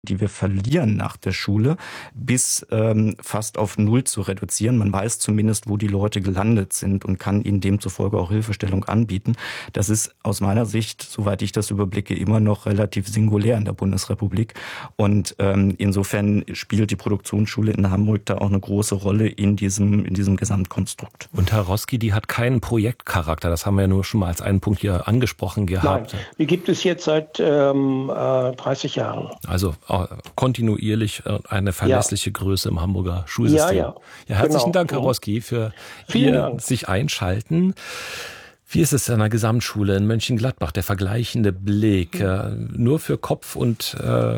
die wir verlieren nach der Schule, bis fast auf null zu reduzieren. Man weiß zumindest, wo die Leute gelandet sind und kann ihnen demzufolge auch Hilfestellung anbieten. Das ist aus meiner Sicht, soweit ich das überblicke, immer noch relativ singulär in der Bundesrepublik. Und insofern spielt die Produktionsschule in Hamburg da auch eine große Rolle in diesem Gesamtkonstrukt. Und Herr Roski, die hat keinen Projektcharakter. Das haben wir ja nur schon mal als einen Punkt hier angesprochen gehabt. Nein, die gibt es jetzt seit 30 Jahren. Also kontinuierlich eine verlässliche Größe im Hamburger Schulsystem. Ja, herzlichen Dank, Herr Roski, für Ihr sich einschalten. Wie ist es an der Gesamtschule in Mönchengladbach, der vergleichende Blick? Nur für Kopf und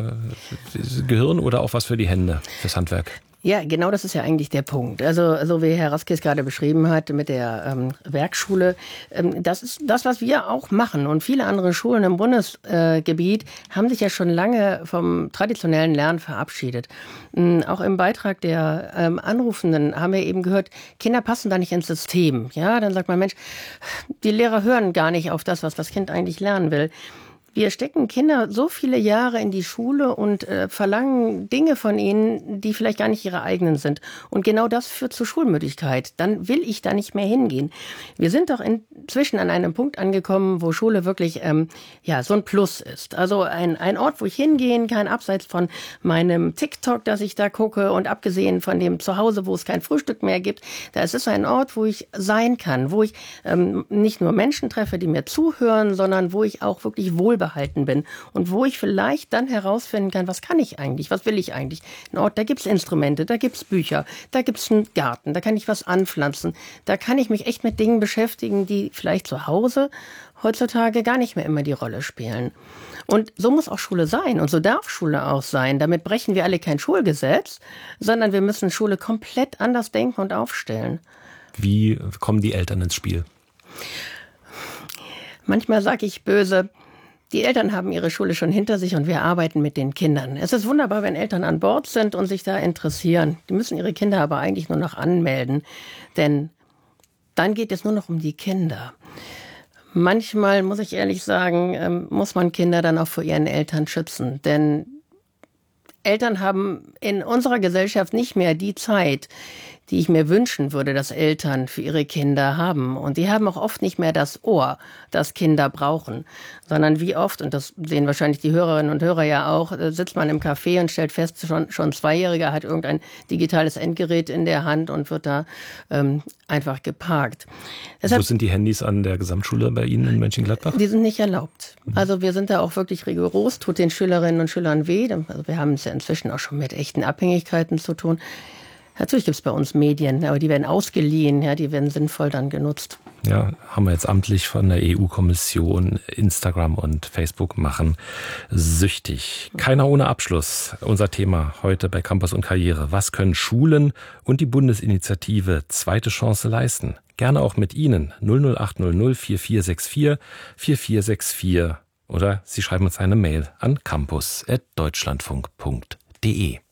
Gehirn oder auch was für die Hände, fürs Handwerk? Ja, genau, das ist ja eigentlich der Punkt. Also so wie Herr Roski es gerade beschrieben hat mit der Werkschule, das ist das, was wir auch machen. Und viele andere Schulen im Bundesgebiet haben sich ja schon lange vom traditionellen Lernen verabschiedet. Auch im Beitrag der Anrufenden haben wir eben gehört, Kinder passen da nicht ins System. Ja, dann sagt man, Mensch, die Lehrer hören gar nicht auf das, was das Kind eigentlich lernen will. Wir stecken Kinder so viele Jahre in die Schule und verlangen Dinge von ihnen, die vielleicht gar nicht ihre eigenen sind. Und genau das führt zur Schulmüdigkeit. Dann will ich da nicht mehr hingehen. Wir sind doch inzwischen an einem Punkt angekommen, wo Schule wirklich so ein Plus ist. Also ein Ort, wo ich hingehen kann, abseits von meinem TikTok, das ich da gucke und abgesehen von dem Zuhause, wo es kein Frühstück mehr gibt. Da ist es ein Ort, wo ich sein kann, wo ich nicht nur Menschen treffe, die mir zuhören, sondern wo ich auch wirklich wohlbehalten bin und wo ich vielleicht dann herausfinden kann, was kann ich eigentlich, was will ich eigentlich. Ein Ort, da gibt's Instrumente, da gibt's Bücher, da gibt's einen Garten, da kann ich was anpflanzen, da kann ich mich echt mit Dingen beschäftigen, die vielleicht zu Hause heutzutage gar nicht mehr immer die Rolle spielen. Und so muss auch Schule sein und so darf Schule auch sein. Damit brechen wir alle kein Schulgesetz, sondern wir müssen Schule komplett anders denken und aufstellen. Wie kommen die Eltern ins Spiel? Manchmal sage ich böse, die Eltern haben ihre Schule schon hinter sich und wir arbeiten mit den Kindern. Es ist wunderbar, wenn Eltern an Bord sind und sich da interessieren. Die müssen ihre Kinder aber eigentlich nur noch anmelden, denn dann geht es nur noch um die Kinder. Manchmal, muss ich ehrlich sagen, muss man Kinder dann auch vor ihren Eltern schützen, denn Eltern haben in unserer Gesellschaft nicht mehr die Zeit, die ich mir wünschen würde, dass Eltern für ihre Kinder haben. Und die haben auch oft nicht mehr das Ohr, das Kinder brauchen, sondern wie oft, und das sehen wahrscheinlich die Hörerinnen und Hörer ja auch, sitzt man im Café und stellt fest, schon Zweijähriger hat irgendein digitales Endgerät in der Hand und wird da einfach geparkt. Deshalb, wo sind die Handys an der Gesamtschule bei Ihnen in Mönchengladbach? Die sind nicht erlaubt. Also wir sind da auch wirklich rigoros, tut den Schülerinnen und Schülern weh. Also wir haben es ja inzwischen auch schon mit echten Abhängigkeiten zu tun. Natürlich gibt es bei uns Medien, aber die werden ausgeliehen, ja, die werden sinnvoll dann genutzt. Ja, haben wir jetzt amtlich von der EU-Kommission. Instagram und Facebook machen süchtig. Keiner ohne Abschluss. Unser Thema heute bei Campus und Karriere. Was können Schulen und die Bundesinitiative Zweite Chance leisten? Gerne auch mit Ihnen. 00800 4464 4464. Oder Sie schreiben uns eine Mail an campus@deutschlandfunk.de.